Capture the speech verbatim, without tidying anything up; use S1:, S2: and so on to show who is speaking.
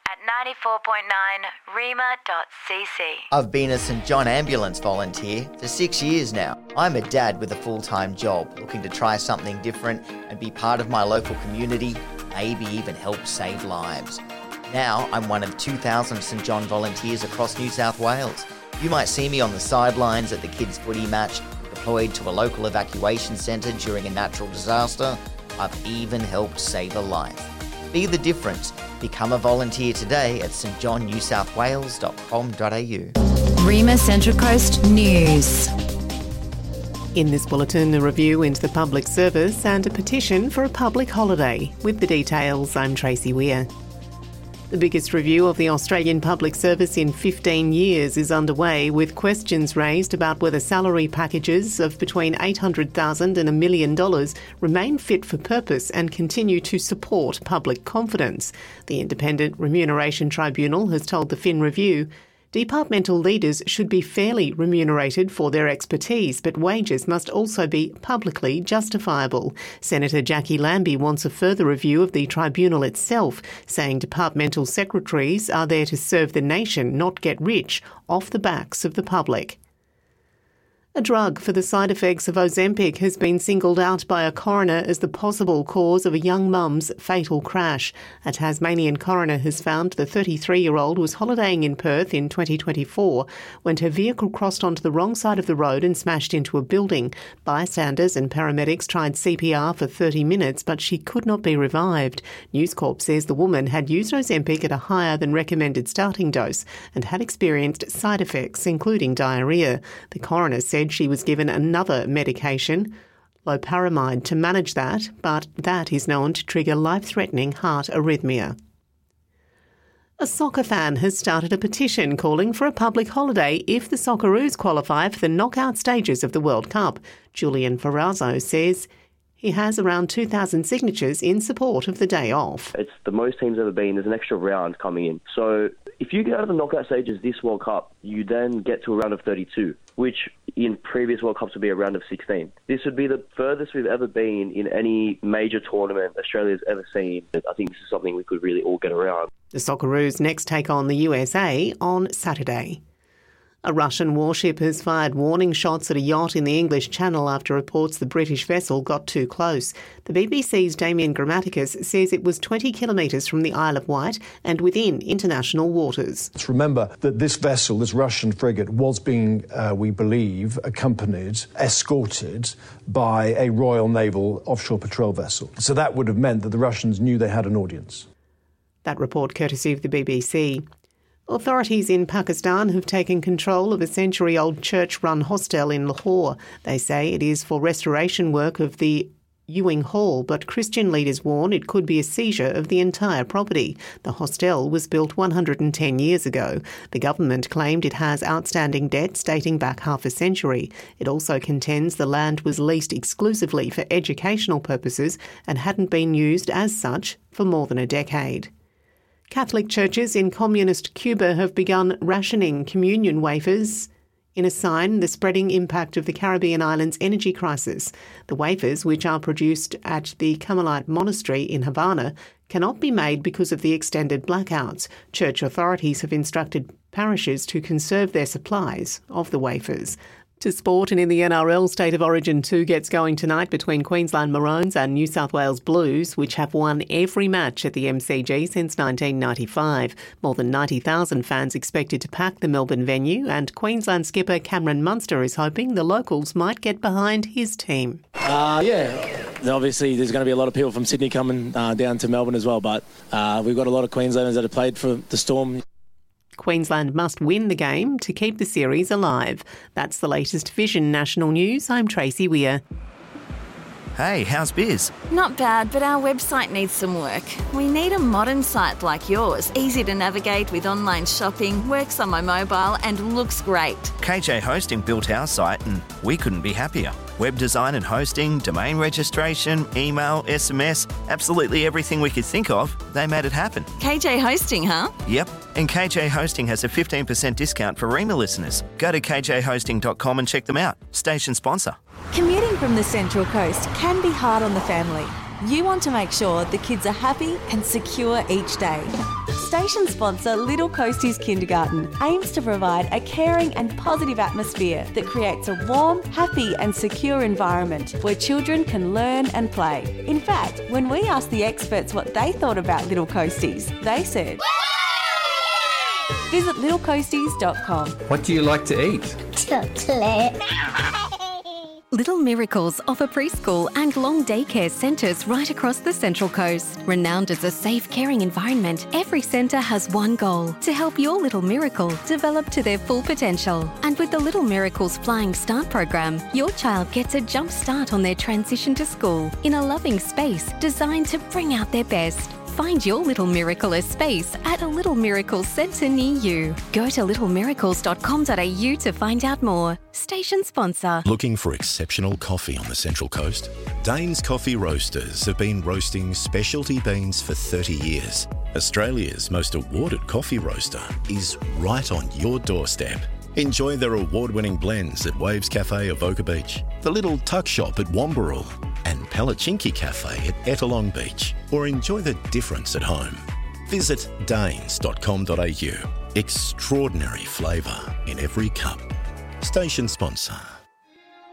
S1: at ninety-four point nine rima dot c c.
S2: I've been a St John ambulance volunteer for six years now. I'm a dad with a full-time job, looking to try something different and be part of my local community, maybe even help save lives. Now I'm one of two thousand St John volunteers across New South Wales. You might see me on the sidelines at the kids' footy match, deployed to a local evacuation centre during a natural disaster. I've even helped save a life. Be the difference. Become a volunteer today at s t john new south wales dot com dot a u.
S3: Rima Central Coast News.
S4: In this bulletin, a review into the public service and a petition for a public holiday. With the details, I'm Tracy Weir. The biggest review of the Australian public service in fifteen years is underway, with questions raised about whether salary packages of between eight hundred thousand dollars and a million dollars remain fit for purpose and continue to support public confidence. The Independent Remuneration Tribunal has told the Fin Review departmental leaders should be fairly remunerated for their expertise, but wages must also be publicly justifiable. Senator Jackie Lambie wants a further review of the tribunal itself, saying departmental secretaries are there to serve the nation, not get rich off the backs of the public. A drug for the side effects of Ozempic has been singled out by a coroner as the possible cause of a young mum's fatal crash. A Tasmanian coroner has found the thirty-three-year-old was holidaying in Perth in twenty twenty-four when her vehicle crossed onto the wrong side of the road and smashed into a building. Bystanders and paramedics tried C P R for thirty minutes, but she could not be revived. News Corp says the woman had used Ozempic at a higher than recommended starting dose and had experienced side effects, including diarrhoea. The coroner said she was given another medication, loperamide, to manage that, but that is known to trigger life-threatening heart arrhythmia. A soccer fan has started a petition calling for a public holiday if the Socceroos qualify for the knockout stages of the World Cup. Julian Ferrazzo says he has around two thousand signatures in support of the day off.
S5: It's the most teams ever been. There's an extra round coming in. So if you get out of the knockout stages this World Cup, you then get to a round of thirty-two, which in previous World Cups would be a round of sixteen. This would be the furthest we've ever been in any major tournament Australia's ever seen. I think this is something we could really all get around.
S4: The Socceroos next take on the U S A on Saturday. A Russian warship has fired warning shots at a yacht in the English Channel after reports the British vessel got too close. The B B C's Damien Grammaticus says it was twenty kilometres from the Isle of Wight and within international waters.
S6: Let's remember that this vessel, this Russian frigate, was being, uh, we believe, accompanied, escorted by a Royal Naval offshore patrol vessel. So that would have meant that the Russians knew they had an audience.
S4: That report courtesy of the B B C. Authorities in Pakistan have taken control of a century-old church-run hostel in Lahore. They say it is for restoration work of the Ewing Hall, but Christian leaders warn it could be a seizure of the entire property. The hostel was built one hundred ten years ago. The government claimed it has outstanding debts dating back half a century. It also contends the land was leased exclusively for educational purposes and hadn't been used as such for more than a decade. Catholic churches in communist Cuba have begun rationing communion wafers in a sign the spreading impact of the Caribbean islands' energy crisis. The wafers, which are produced at the Carmelite Monastery in Havana, cannot be made because of the extended blackouts. Church authorities have instructed parishes to conserve their supplies of the wafers. To sport, and in the N R L, State of Origin two gets going tonight between Queensland Maroons and New South Wales Blues, which have won every match at the M C G since nineteen ninety-five. More than ninety thousand fans expected to pack the Melbourne venue, and Queensland skipper Cameron Munster is hoping the locals might get behind his team.
S7: Uh, yeah, obviously there's going to be a lot of people from Sydney coming uh, down to Melbourne as well, but uh, we've got a lot of Queenslanders that have played for the Storm.
S4: Queensland must win the game to keep the series alive. That's the latest Vision National News. I'm Tracy Weir.
S8: Hey, how's biz?
S1: Not bad, but our website needs some work. We need a modern site like yours, easy to navigate with online shopping, works on my mobile and looks great.
S8: K J Hosting built our site and we couldn't be happier. Web design and hosting, domain registration, email, S M S, absolutely everything we could think of, they made it happen.
S1: K J Hosting, huh?
S8: Yep, and K J Hosting has a fifteen percent discount for Rima listeners. Go to k j hosting dot com and check them out. Station sponsor.
S9: Commuting from the Central Coast can be hard on the family. You want to make sure the kids are happy and secure each day. Station sponsor Little Coasties Kindergarten aims to provide a caring and positive atmosphere that creates a warm, happy and secure environment where children can learn and play. In fact, when we asked the experts what they thought about Little Coasties, they said, visit little coasties dot com.
S10: What do you like to eat?
S11: Chocolate.
S12: Little Miracles offer preschool and long daycare centres right across the Central Coast. Renowned as a safe, caring environment, every centre has one goal: to help your little miracle develop to their full potential. And with the Little Miracles Flying Start program, your child gets a jump start on their transition to school in a loving space designed to bring out their best. Find your Little Miracle space at a Little Miracle centre near you. Go to little miracles dot com dot a u to find out more. Station sponsor.
S13: Looking for exceptional coffee on the Central Coast? Dane's Coffee Roasters have been roasting specialty beans for thirty years. Australia's most awarded coffee roaster is right on your doorstep. Enjoy their award-winning blends at Waves Cafe Avoca Beach, the Little Tuck Shop at Wambarrel, and Palachinki Cafe at Ettalong Beach, or enjoy the difference at home. Visit danes dot com dot a u. Extraordinary flavour in every cup. Station sponsor.